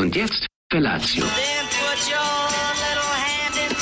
Und jetzt Felatio. Then put your little hand in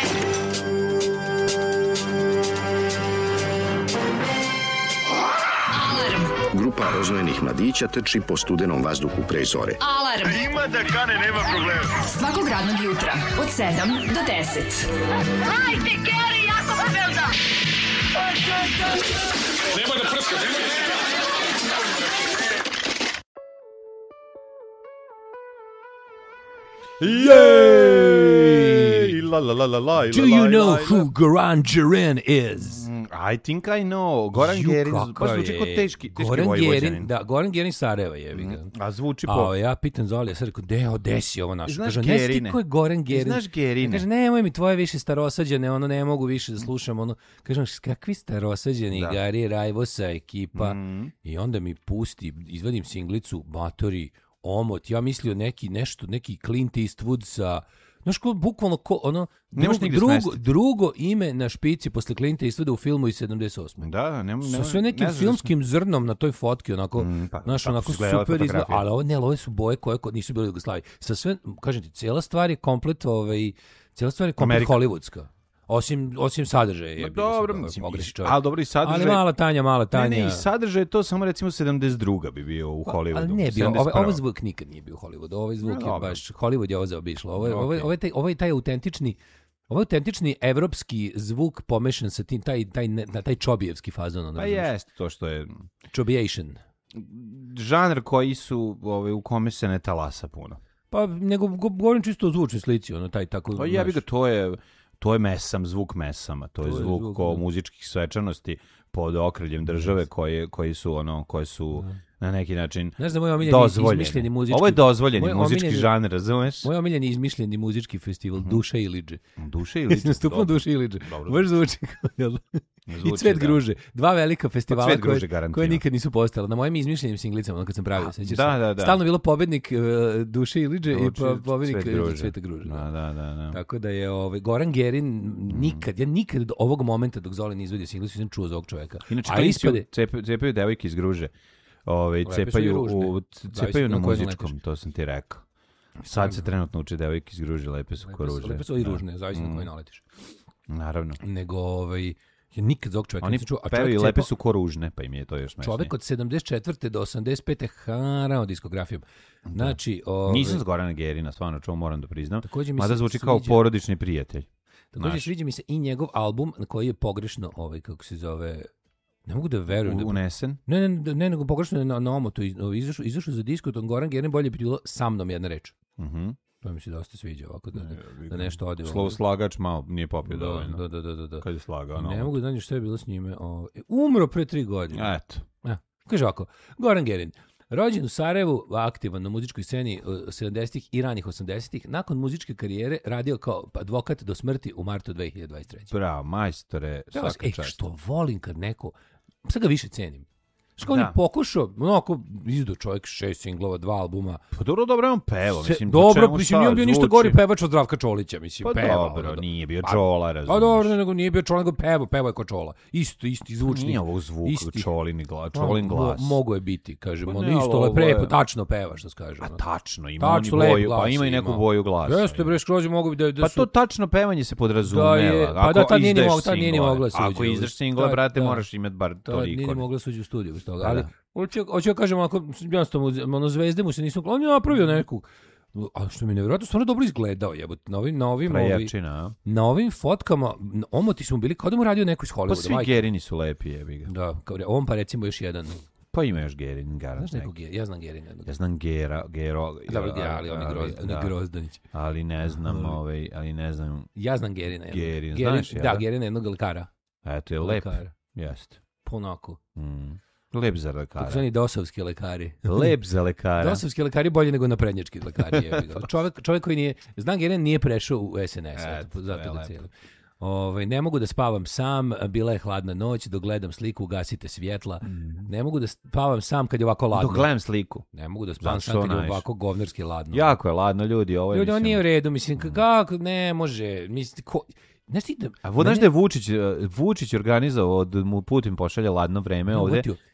mine. Grupa roznojenih mladića trči po studenom vazduhu pre zore. Alarm. Ima da kane, nema problema. Svakog radnog jutra od 7 do 10. Hajde, Geri, jako se velda. Nemoj da prska, nemoj da prska. Yay! La la la la la. Do you know who Goran Džerin is? I think I know. Goran Gerin, baš zvuči kao teški Vojvođanin. Da, Goran Gerin Sarajeva jebi ga. A zvuči po... A ja pitam Zolija, sad rekao, desi ovo našo. Znaš Kaže, ne Gerine? ti ko je Goran Gerin? Znaš Gerine? Kaže, nemoj mi tvoje više starosađene, ono ne mogu više da slušam, ono. Kažem, kakvi starosađeni Gari Rajvosa ekipa. I onda mi pusti, izvadim singlicu, matori, omot, ja mislio neki Clint Eastwood sa... Znaš ko, bukvalno ko, ono, drugo ime na špici posle Clinta Eastwooda u filmu iz 78. Da, sa sve nekim filmskim zrnom na toj fotki, onako, znaš, onako super izgleda, ali ove su boje koje nisu bile u Jugoslaviji. Sa sve, kažem ti, cijela stvar je komplet hollywoodska. Osim sadržaja je dobro, ali dobro i sadržaj. Ali mala Tanja. Ne, i sadržaj je to samo recimo 72. bi bio u Hollywoodu. Ali ne bio, ovaj zvuk nikad nije bio u Hollywoodu. Ovaj zvuk je baš, Hollywood je ovo zaobišlo. Ovo je taj autentični evropski zvuk pomešan sa tim, taj čobijevski fazon. Pa jest, to što je... Čobijation. Žanr koji su, u kome se ne talasa puno. Pa, nego govorim čisto o zvučnoj slici, ono, taj tako... Pa jebi ga, to je zvuk mesama, to je zvuk muzičkih svečanosti pod okriljem države koje su na neki način dozvoljeni. Ovo je dozvoljeni muzički žanr, razumeš? Moj omiljeni izmišljeni muzički festival Duša Ilidže. Duša Ilidže. Nastupno Duša Ilidže. Baš zvuči kao... I Cvet Gruže. Dva velika festivala koje nikad nisu postala. Na mojim izmišljenim singlicama, kad sam pravio. Da. Stalno bilo pobednik Duše Ilidže i pobednik Cveta Gruže. Da. Tako da je Goran Gerin nikad do ovog momenta dok Zolan izvedio singlicu nisam čuo za ovog čoveka. Inače, cepaju devojke iz Gruže. Cepaju na muzičkom, to sam ti rekao. Sad se trenutno uče devojke iz Gruže, lepe su ko ruže. Lepe su i ružne, zavisno na koji naletiš. Naravno. Nego, ja nikad za ovog čovjeka nisam čuo. Oni pevaju lepe su ko ružne, pa im je to još smešno. Čovjek od 74. do 85. harao diskografijom. Znači, nisam s Gorana Gerina, stvarno čuo, moram da priznam. Mada zvuči kao porodični prijatelj. Također sviđa mi se i njegov album koji je pogrešno, kako se zove... Ne mogu da verujem. Unesen? Ne, nego pogrešno na omotu. Izašao za disko, Goran Gerin bolje bi bilo sa mnom jedna reč. To mi se dosta sviđa ovako da nešto ode. Slovo slagač malo nije popio dovoljno. Da. Kad je slagao. Ne mogu da znaš šta je bilo s njime. Umro pre 3 godine. Eto. Kaže ovako, Goran Gerin. Rođen u Sarajevu, aktivan na muzičkoj sceni 70-ih i ranih 80-ih, nakon muzičke karijere radio kao advokat do smrti u martu 2023. Bravo, majstore, svaka čast. Što volim kad neko, sad ga više cenim. Što on je pokušao, onako izdao čovjek 6 singlova, 2 albuma. Pa dobro je on pevao, mislim. Dobro, mislim, nije bio ništa gori pevač od Zdravka Čolića, mislim, pa pevao. Pa dobro, nije bio Čola, razumiješ. Pa dobro, nego nije bio Čola, nego pevao je ko Čola. Isti zvučnik. Nije ovog zvuka, Čolin glas. Mogo je biti, kažem, ono isto lepo, tačno peva, što se kaže. A tačno, ima oni boju, pa ima i neku boju glasa. Jeste, bre, skroz mogu da su... Pa to tačno pevanje se podrazumeva. Pa da, tad nije ni mogla suđi. Ako izdaš single, brate, moraš imati bar toliko. Nije ni mogla suđi u studiju bez toga, ali hoću kažem, ako jednostavno zvezde mu se nisu... On je napravio neku... A što mi nevjerojatno, stvarno dobro izgledao, jebote. Na ovim fotkama, omoti su mu bili kao da mu radio neko iz Hollywooda. Pa svi Gerini su lepi, jebi ga. Da, ovom pa recimo još jedan. Pa ima još Gerin, garant. Znaš nekog ja znam Gerin. Ja znam Gero. Dobro, ali on je Grozdanić. Ali ne znam, Ja znam Gerina. Gerin, znaš ja? Da, Gerin je jednog lekara. Eto, je lep. Jeste. Ponako. Lep za lekara. Tako su oni dosovski lekari. Lep za lekara. Dosovski lekari bolje nego naprednjački lekari. Čovjek koji nije... Znam, Gerin nije prešao u SNS. Zato ga cijeli. Ne mogu da spavam sam, bila je hladna noć, dok gledam sliku, ugasite svjetla. Ne mogu da spavam sam kad je ovako ladno. Dok gledam sliku. Ne mogu da spavam sam kad je ovako govnarski ladno. Jako je ladno, ljudi. Ljudi, on nije u redu, mislim, kako, ne može, mislim, znaš da je Vučić organizovao da mu Putin pošalje ladno vreme ovde?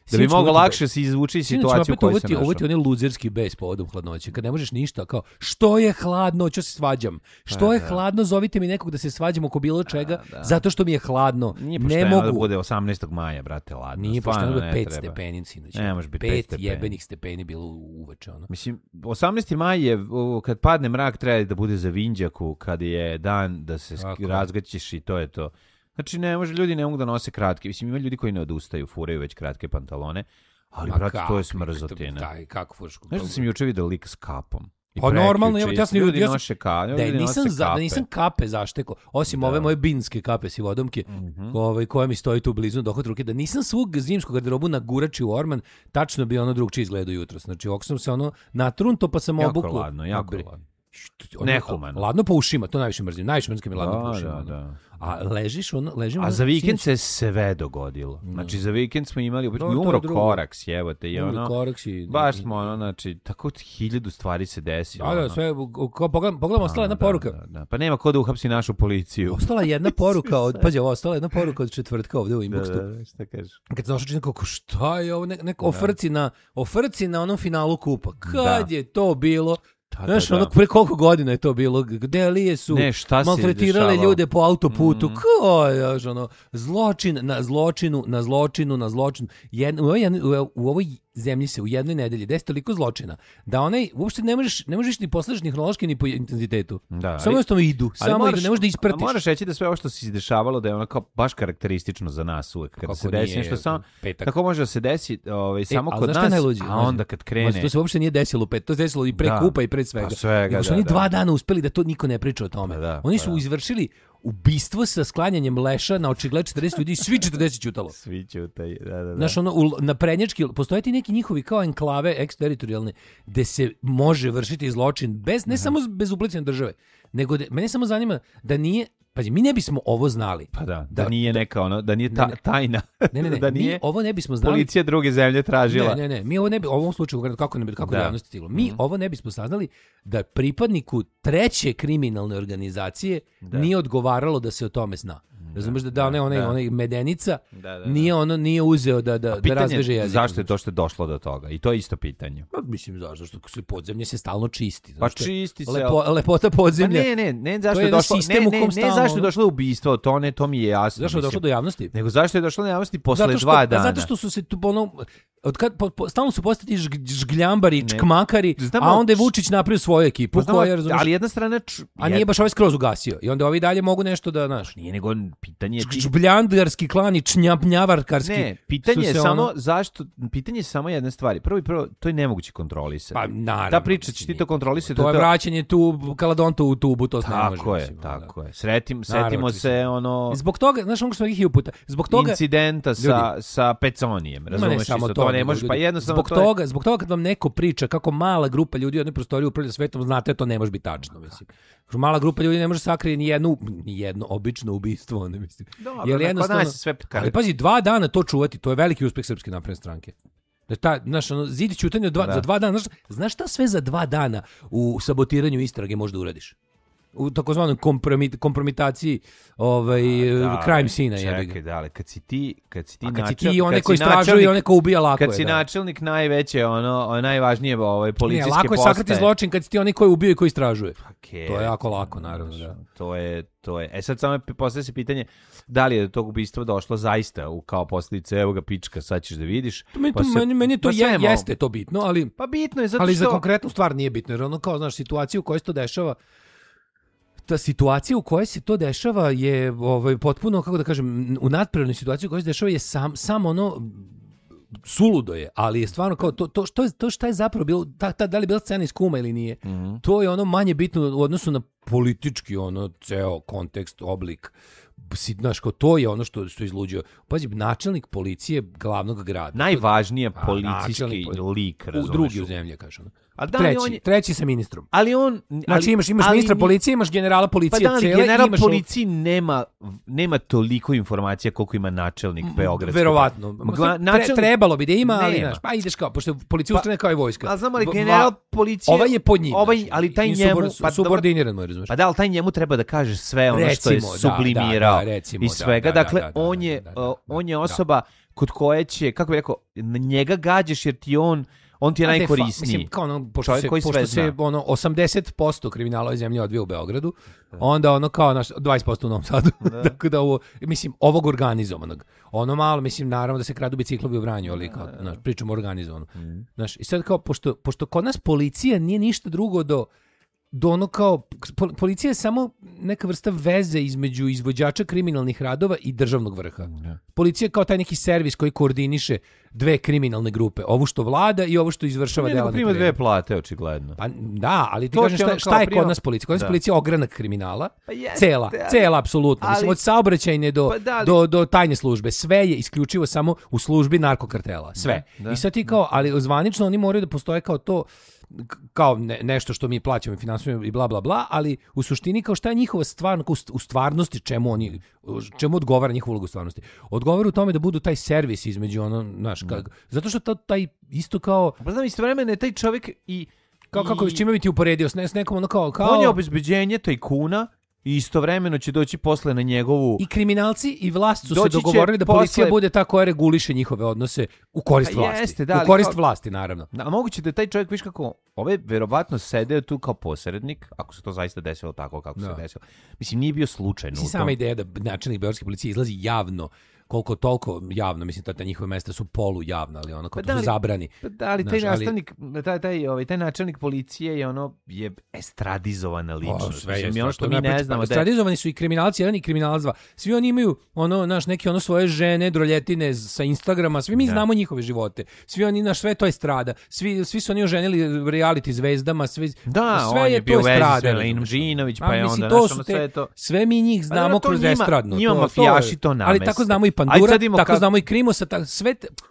Da bi mogao lakše se izvući iz situacije u kojoj se našao. Ovo ti onaj luzerski bes povodom hladnoće. Kad ne možeš ništa, kao, što je hladno, ću se svađam. Što je hladno, zovite mi nekog da se svađamo oko bilo čega, zato što mi je hladno. Nije pošteno da bude 18. maja, brate, ladno. Nije pošteno da bude 5 stepeni. Ne može biti 5 jebenih stepeni bilo uveče. Mislim, 18. maj je, kad padne mrak, treba da bude za vinđaku, kad je dan da se razgaćiš i to je to. Znači, ljudi ne mogu da nose kratke. Mislim, ima ljudi koji ne odustaju, furaju već kratke pantalone, ali, brate, to je smrzotina. Znaš da sam juče vidio lik s kapom? Pa normalno, ja sam ljudi noše kape. Da nisam kape zašteko, osim ove moje binske kape sivodomke, koja mi stoji tu blizu dohod ruke, da nisam svog zimskog garderobu nagurači u orman, tačno bi ono drugčije izgledao jutros. Znači, ovako sam se natrunto, pa sam obuklo. Jako ladno. Nehumano. Ladno po ušima, to najviše mrzim. Najviše mrzim mi ladno po ušima. Da. A ležim... A za vikend se sve dogodilo. Znači, za vikend smo imali... umro Koraks, jebote. Baš smo, znači, tako 1000 stvari se desilo. Da, sve, pogledam, ostala jedna poruka. Da. Pa nema ko da uhapsi našu policiju. Ostala jedna poruka od četvrtka ovde u inboxu. Šta kažeš? Kad sam došao čini kako, šta je ovo, neka ofrci na onom finalu kupa. Kad je to bilo... Znaš, pre koliko godina je to bilo, gde Lije su maltretirale ljude po autoputu, zločin na zločinu, u ovoj zemlji se u jednoj nedelji desi toliko zločina, da uopšte ne možeš ni poslažiti ni hronološki ni po intenzitetu. Samo jednostavno idu, ne možeš da ispratiš. Moraš reći da sve ovo što se izdešavalo da je ono kao baš karakteristično za nas uvek. Kada se desi nešto samo, tako može da se desi samo kod nas, a onda kad krene. To se uopšte nije desilo u pet, to se desilo i pre kupa i pre svega. Nego su oni 2 dana uspeli da to niko ne priča o tome. Oni su izvršili ubistvo sa sklanjanjem leša na očigled 40 ljudi i svi 40 ćutalo. Svi ćutaju, da. Znaš, na Prednjački, postoje ti neki njihovi kao enklave eksteritorijalne gde se može vršiti zločin ne samo bez uplicanja države, nego mene samo zanima da nije, pazi, mi ne bismo ovo znali. Pa da nije neka da nije tajna. Ne, da nije mi ovo ne bismo znali. Policija druge zemlje tražila. Ne, mi ovo ne bi, u ovom slučaju, kako da javnosti stiglo. Mi ovo ne bismo saznali da pripadniku treće kriminalne organizacije nije odgovaralo da se o tome zna. Razumeš da onaj Medenica nije uzeo da razveže jezik. Zašto je to što je došlo do toga? I to je isto pitanje. Mislim, zašto što podzemlje se stalno čisti. Pa čisti se. Lepota podzemlja. Ne, zašto je došlo? Ne, zašto je došlo do ubistva, to mi je jasno. Zašto je došlo do javnosti? Nego zašto je došlo do javnosti posle 2 dana? Zato što su se tu stalno su postati žgljambari, čkmakari, a onda je Vučić napravio svoju ekipu. Ali jedna strana... A nije baš ovaj skroz ugasio. I onda ovi dalje mogu nešto da, znaš... Nije, nego pitanje... Žbljandarski klan i čnjapnjavarkarski... Ne, pitanje je samo zašto... Pitanje je samo jedne stvari. Prvo, to je nemoguće kontrolisati. Pa, naravno. Ta priča će ti to kontrolisati... To je vraćanje kaladonta u tubu, to se ne može. Tako je. Setimo se, Zbog toga, znaš, ono što smo ih puta, zbog toga... Incidenta sa Peconijem, razumeš isto, to ne možeš, pa jednostavno... Zbog toga kad vam neko priča kako mala grupa ljudi u jednoj prostoriji upravlja svetom, znate, to ne može biti tačno, mislim. Mala grupa ljudi ne može sakriti ni jedno obično ubistvo, ne mislim. Dobro, jednostavno... Ali pazi, 2 dana to čuvati, to je veliki uspeh Srpske napredne stranke. Znaš, zid ćutanja za 2 dana, znaš šta sve za 2 dana u sabotiranju istrage možda uradiš? U takozvanoj kompromitaciji crime scene. Čekaj, dale, kad si ti onaj koji istražuje i onaj ko ubija, lako je. Kad si načelnik najveće, najvažnije policijske postaje. Lako je sakriti zločin kad si ti onaj koji ubija i koji istražuje. To je jako lako, naravno. Da. To je. Sad samo postavlja se pitanje da li je do tog ubistva došlo zaista kao posljedice, evo ga pička, sad ćeš da vidiš. Meni to jeste to bitno, ali... Pa bitno je zato što... Ali za konkretnu stvar nije bitno, jer ono kao, znaš, situaciju u kojoj se to dešava, ta situacija u kojoj se to dešava je potpuno, kako da kažem, u nadprirodnoj situaciji u kojoj se dešava je sam suludo je, ali je stvarno kao to šta je zapravo bilo, da li je bila scena iz Kuma ili nije, to je manje bitno u odnosu na politički ceo kontekst, oblik. Znaš, kao to je ono što izluđuje. Pazi, načelnik policije glavnog grada. Najvažnije policijski lik, razumeš. Drugi u zemlji, kažem. Treći sa ministrom. Znači imaš ministra policije, imaš generala policije. Pa da, general policije nema toliko informacija koliko ima načelnik Beogradske. Verovatno. Trebalo bi da ima, ali znaš, pa ideš kao, pošto policija ustane kao i vojska. A znamo li general policije... Ovaj je pod njim. Ali taj njemu... Subordiniran mu je, razumiješ. Pa da, ali taj njemu treba da kaže sve ono što je sublimirao i svega. Dakle, on je osoba kod koje će, kako bih rekao, njega gađaš jer ti on ti je najkorisniji. Mislim, kao ono, pošto se 80% kriminala ove zemlje odvija u Beogradu, onda ono kao 20% u Novom Sadu. Tako da mislim, ovog organizovanog. Ono malo, mislim, naravno da se kradu biciklovi u Vranju, ali kao, pričamo o organizovanom. I sad kao, pošto kod nas policija nije ništa drugo do ono kao, policija je samo neka vrsta veze između izvođača kriminalnih radova i državnog vrha. Policija je kao taj neki servis koji koordiniše dve kriminalne grupe, ovu što vlada i ovo što izvršava dela. Prima dve plate, očigledno. Pa da, ali ti kažeš šta je kod nas policija? Kod nas policija je ogranak kriminala, cela apsolutno. Mislim, od saobraćajne do tajne službe, sve je isključivo samo u službi narkokartela, sve. I sad ti kao, ali zvanično oni moraju da postoje kao to, kao nešto što mi plaćamo i finansiramo i bla bla bla, ali u suštini kao šta je njihova stvar u stvarnosti, čemu odgovara njihova uloga u stvarnosti? Odgovara u tome da budu taj servis između zato što taj isto kao, pa znam, istovremeno je taj čovjek i kako čime bi ti uporedio s nekom ono kao on je obezbeđenje tajkuna i istovremeno će doći posle na njegovu... I kriminalci i vlast su se dogovorili da policija bude ta koja reguliše njihove odnose u korist vlasti. U korist vlasti, naravno. A moguće da je taj čovjek, viš kako, verovatno sedeo tu kao posrednik, ako se to zaista desilo tako kako se desilo. Mislim, nije bio slučajno. Sama ideja da načelnik beogradske policije izlazi javno, koliko toliko javno, mislim da njihove mesta su polujavna, ali ono kao to zabrani. Da, ali taj načelnik policije je estradizovana ličnost. Sve je ono što mi ne znamo. Estradizovani su i kriminalci 1 i kriminalac 2. Svi oni imaju neke svoje žene, droljetine sa Instagrama, svi mi znamo njihove živote. Svi oni sve to je strada. Svi su oni oženili reality zvezdama, sve on je bio strada. Žinović, pa je onda sve to. Sve mi njih znamo kroz estradno. Njima mafijaši to nameste. Ali tako znamo i Pandura, tako znamo i Krimosa, sve,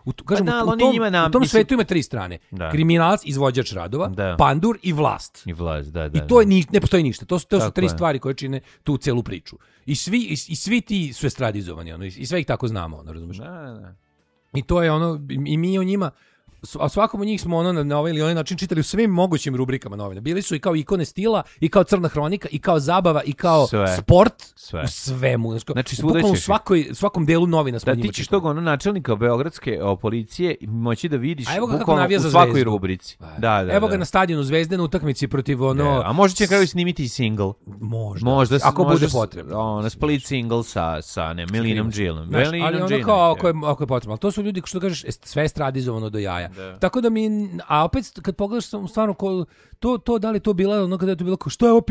u tom svetu ima 3 strane. Kriminalac, izvođač radova, Pandur i vlast. I to ne postoji ništa. To su 3 stvari koje čine tu celu priču. I svi ti su estradizovani, i sve ih tako znamo, razumiješ? I to je i mi o njima, a svakom od njih smo na ovaj ili onaj način čitali u svim mogućim rubrikama novina. Bili su i kao ikone stila, i kao crna hronika, i kao zabava, i kao sport, u svemu. Znači, u svakom delu novina smo njima. Ti ćeš tog načelnika beogradske policije moći da vidiš u svakoj rubrici. Evo ga na stadionu Zvezde na utakmici protiv A možda će kraju snimiti single. Možda ako bude potrebno. Na split single sa Milinom Džilom. Ali kao ako je potrebno. Ali to su ljudi, što kažeš, sve estradizovano do jaja. Tako da a opet kad pogledaš stvarno to da li to bila kada je to bilo što je ovo